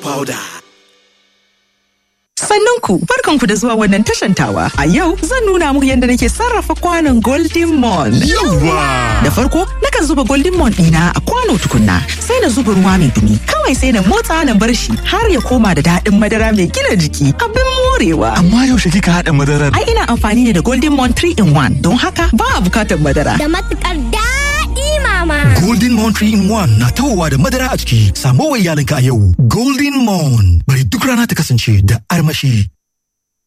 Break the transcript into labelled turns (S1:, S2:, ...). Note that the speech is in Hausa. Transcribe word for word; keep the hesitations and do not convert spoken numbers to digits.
S1: powder.
S2: Sannunku, barkanku da zuwa wannan tashantawa. A yau zan nuna muku yadda nake sarrafa kwanon Golden Mon.
S1: Yawwa!
S2: Da farko, nakan zuba Golden Mon ɗina a kwano tukunna, sai na zuba ruwa mai dumi. Kawai sai na motsa na bar shi har ya koma da daɗin madara mai gina jiki. Abin morewa.
S1: Amma yaushe kika haɗa madarar?
S2: Ai ina amfani ne da Golden Mon three in one, don haka ba a bukatar madara.
S3: Da matukar daɗi mama.
S1: Golden Mon three in one na tawowa da madara a ciki. Samo wa iyalinka a yau. Golden Mon, bari duk rana ta kasance da armashi.